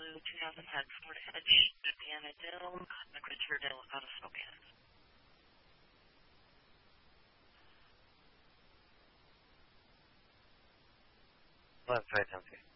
2010 Ford Edge, Diana Dale, Critterdale out of Spokane. Left, right, empty.